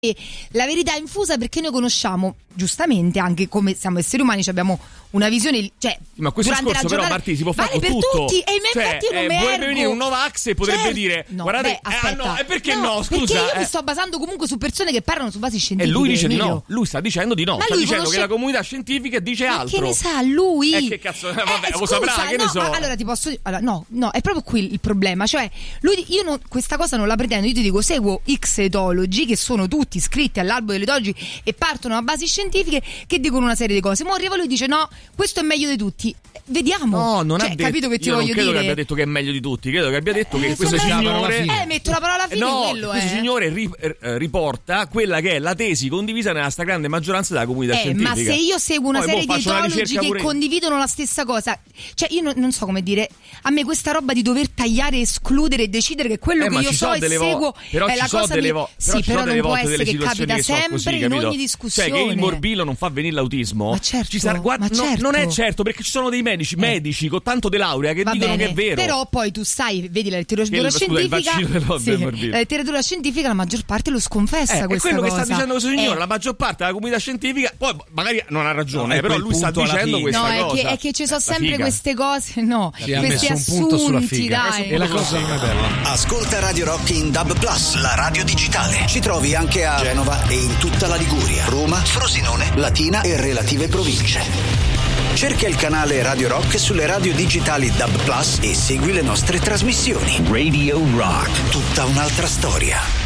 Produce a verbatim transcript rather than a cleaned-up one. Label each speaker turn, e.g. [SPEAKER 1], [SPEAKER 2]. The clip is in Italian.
[SPEAKER 1] la verità infusa, perché noi conosciamo giustamente, anche come siamo esseri umani, abbiamo una visione, cioè
[SPEAKER 2] ma questo
[SPEAKER 1] durante
[SPEAKER 2] discorso
[SPEAKER 1] la
[SPEAKER 2] però
[SPEAKER 1] giornata,
[SPEAKER 2] Marti si può fare
[SPEAKER 1] vale
[SPEAKER 2] con
[SPEAKER 1] per
[SPEAKER 2] tutto,
[SPEAKER 1] tutti, e
[SPEAKER 2] cioè,
[SPEAKER 1] infatti io non
[SPEAKER 2] eh,
[SPEAKER 1] mi
[SPEAKER 2] potrebbe
[SPEAKER 1] ergo.
[SPEAKER 2] venire un Novax e potrebbe
[SPEAKER 1] certo.
[SPEAKER 2] dire
[SPEAKER 1] no,
[SPEAKER 2] guardate,
[SPEAKER 1] beh, aspetta,
[SPEAKER 2] ah no, e perché no,
[SPEAKER 1] no
[SPEAKER 2] scusa,
[SPEAKER 1] perché io
[SPEAKER 2] eh.
[SPEAKER 1] mi sto basando comunque su persone che parlano su basi scientifiche.
[SPEAKER 2] E lui dice
[SPEAKER 1] Emilio.
[SPEAKER 2] di no, lui sta dicendo di no,
[SPEAKER 1] ma
[SPEAKER 2] sta
[SPEAKER 1] lui
[SPEAKER 2] dicendo
[SPEAKER 1] conosce...
[SPEAKER 2] che la comunità scientifica dice
[SPEAKER 1] ma
[SPEAKER 2] altro.
[SPEAKER 1] che ne sa lui?
[SPEAKER 2] E eh, che cazzo, eh, vabbè,
[SPEAKER 1] eh,
[SPEAKER 2] lo
[SPEAKER 1] scusa,
[SPEAKER 2] saprà, che
[SPEAKER 1] no,
[SPEAKER 2] ne so.
[SPEAKER 1] ma allora ti posso dire, allora, no, no, è proprio qui il problema, cioè lui, io non, questa cosa non la pretendo, io ti dico seguo X etologi che sono tutti iscritti all'albo delle etologi e partono da basi scientifiche che dicono una serie di cose. Ma arriva lui e dice no, questo è meglio di tutti. Vediamo.
[SPEAKER 2] No, non
[SPEAKER 1] cioè,
[SPEAKER 2] ha detto,
[SPEAKER 1] capito che ti
[SPEAKER 2] io
[SPEAKER 1] voglio
[SPEAKER 2] non credo
[SPEAKER 1] dire?
[SPEAKER 2] che abbia detto che è meglio di tutti, credo che abbia detto
[SPEAKER 1] eh,
[SPEAKER 2] che questo signore
[SPEAKER 1] eh metto la parola fine,
[SPEAKER 2] no,
[SPEAKER 1] quello
[SPEAKER 2] questo
[SPEAKER 1] è.
[SPEAKER 2] signore ri, eh, riporta quella che è la tesi condivisa nella stragrande maggioranza della comunità
[SPEAKER 1] eh,
[SPEAKER 2] scientifica.
[SPEAKER 1] Ma se io seguo una
[SPEAKER 2] Poi,
[SPEAKER 1] serie
[SPEAKER 2] boh,
[SPEAKER 1] di etologi che
[SPEAKER 2] pure...
[SPEAKER 1] condividono la stessa cosa, cioè io non, non so come dire, a me questa roba di dover tagliare, escludere e decidere che quello
[SPEAKER 2] eh,
[SPEAKER 1] che io so e seguo
[SPEAKER 2] vo- però
[SPEAKER 1] è
[SPEAKER 2] ci
[SPEAKER 1] la
[SPEAKER 2] so
[SPEAKER 1] cosa
[SPEAKER 2] delle
[SPEAKER 1] mi...
[SPEAKER 2] vo-
[SPEAKER 1] sì,
[SPEAKER 2] però,
[SPEAKER 1] però non può essere che
[SPEAKER 2] situazioni
[SPEAKER 1] capita
[SPEAKER 2] che
[SPEAKER 1] sempre
[SPEAKER 2] così,
[SPEAKER 1] in
[SPEAKER 2] capito?
[SPEAKER 1] ogni discussione.
[SPEAKER 2] Cioè che il morbillo non fa venire l'autismo.
[SPEAKER 1] Ma certo,
[SPEAKER 2] ci sarà, guarda,
[SPEAKER 1] ma
[SPEAKER 2] no,
[SPEAKER 1] certo.
[SPEAKER 2] non è certo, perché ci sono dei medici,
[SPEAKER 1] eh.
[SPEAKER 2] medici con tanto di laurea che
[SPEAKER 1] Va
[SPEAKER 2] dicono
[SPEAKER 1] bene,
[SPEAKER 2] che è vero.
[SPEAKER 1] Però poi tu sai, vedi la letteratura
[SPEAKER 2] il,
[SPEAKER 1] scientifica,
[SPEAKER 2] scusa, il
[SPEAKER 1] sì, la letteratura scientifica la maggior parte lo sconfessa,
[SPEAKER 2] eh,
[SPEAKER 1] questa
[SPEAKER 2] è quello
[SPEAKER 1] cosa.
[SPEAKER 2] che sta dicendo questo signore,
[SPEAKER 1] eh.
[SPEAKER 2] la maggior parte della comunità scientifica, poi magari non ha ragione,
[SPEAKER 3] no,
[SPEAKER 2] però lui sta dicendo questa
[SPEAKER 1] no,
[SPEAKER 2] cosa.
[SPEAKER 1] No, è, è che ci sono
[SPEAKER 2] la
[SPEAKER 1] sempre
[SPEAKER 2] figa.
[SPEAKER 1] queste cose, no,
[SPEAKER 3] ci
[SPEAKER 1] questi
[SPEAKER 3] ha messo un punto sulla figa.
[SPEAKER 1] dai.
[SPEAKER 3] E la cosa è bella.
[SPEAKER 4] Ascolta Radio Rock in D A B Plus, la radio digitale. Ci trovi anche a Genova e in tutta la Liguria, Roma, Frosinone, Latina e relative province. Cerca il canale Radio Rock sulle radio digitali D A B Plus e segui le nostre trasmissioni. Radio Rock, tutta un'altra storia.